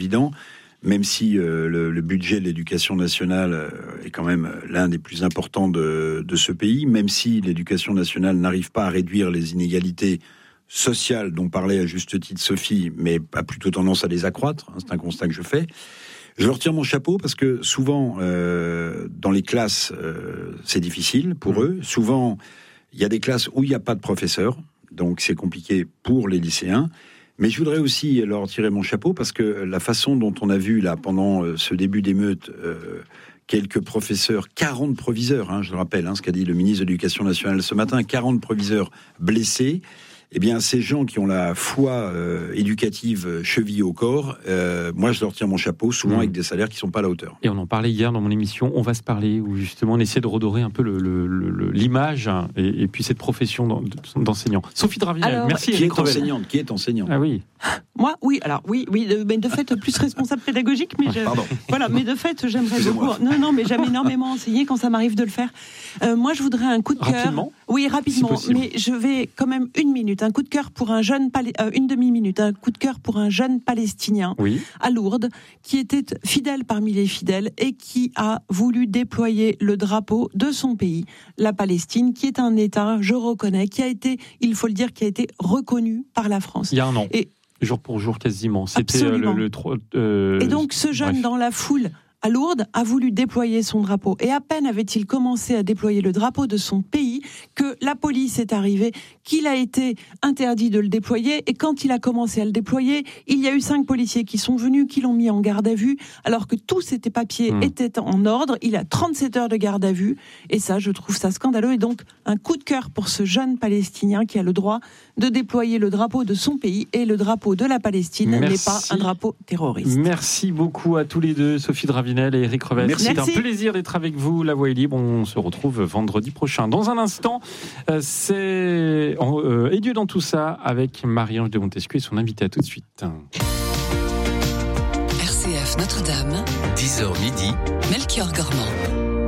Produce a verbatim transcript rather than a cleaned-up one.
évident, même si euh, le, le budget de l'éducation nationale euh, est quand même l'un des plus importants de, de ce pays, même si l'éducation nationale n'arrive pas à réduire les inégalités sociales dont parlait à juste titre Sophie, mais a plutôt tendance à les accroître, hein, c'est un constat que je fais. Je leur tire mon chapeau parce que souvent, euh, dans les classes, euh, c'est difficile pour mmh. eux. Souvent, il y a des classes où il n'y a pas de professeurs, donc c'est compliqué pour les lycéens. Mais je voudrais aussi leur tirer mon chapeau parce que la façon dont on a vu là pendant ce début d'émeute euh, quelques professeurs, quarante proviseurs, hein, je le rappelle, hein, ce qu'a dit le ministre de l'Éducation nationale ce matin, quarante proviseurs blessés. Eh bien, ces gens qui ont la foi euh, éducative chevillée au corps, euh, moi, je leur tire mon chapeau, souvent mmh. avec des salaires qui ne sont pas à la hauteur. Et on en parlait hier dans mon émission, On va se parler, où justement on essaie de redorer un peu le, le, le, l'image hein, et, et puis cette profession d'enseignant. Sophie Dravinel, alors, merci. Qui est enseignante Qui est enseignante Ah oui. Moi, oui, alors oui, oui, de, mais de fait, plus responsable pédagogique, mais je, Pardon. Voilà, mais de fait, j'aimerais beaucoup. Non, non, mais j'aime énormément enseigner quand ça m'arrive de le faire. Euh, moi, je voudrais un coup de cœur. Rapidement. Oui, rapidement, si mais je vais quand même une minute, un coup de cœur pour un jeune, Palais, euh, une demi-minute, un coup de cœur pour un jeune Palestinien oui. à Lourdes, qui était fidèle parmi les fidèles et qui a voulu déployer le drapeau de son pays, la Palestine, qui est un État, je reconnais, qui a été, il faut le dire, qui a été reconnu par la France. Il y a un an. Et jour pour jour quasiment. C'était euh, le, le euh, Et donc ce jeune bref. dans la foule à Lourdes a voulu déployer son drapeau. Et à peine avait-il commencé à déployer le drapeau de son pays que la police est arrivée, qu'il a été interdit de le déployer. Et quand il a commencé à le déployer, il y a eu cinq policiers qui sont venus, qui l'ont mis en garde à vue, alors que tous ses papiers mmh. étaient en ordre. Il a trente-sept heures de garde à vue. Et ça, je trouve ça scandaleux. Et donc, un coup de cœur pour ce jeune Palestinien qui a le droit de déployer le drapeau de son pays. Et le drapeau de la Palestine Merci. n'est pas un drapeau terroriste. Merci beaucoup à tous les deux, Sophie Dravinel et Eric Revel. Merci. C'est un plaisir d'être avec vous. La Voix est libre. On se retrouve vendredi prochain. Dans un instant, euh, c'est euh, Et Dieu dans tout ça avec Marie-Ange de Montesquieu et son invité. À tout de suite. R C F Notre-Dame, dix heures midi, Melchior Gormand.